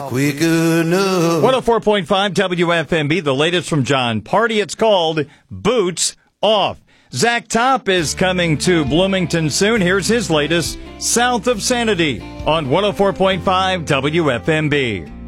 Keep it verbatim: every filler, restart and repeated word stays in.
Quick enough. one oh four point five W F M B, the latest from John Party. It's called Boots Off. Zach Top is coming to Bloomington soon. Here's his latest, South of Sanity, on one oh four point five W F M B.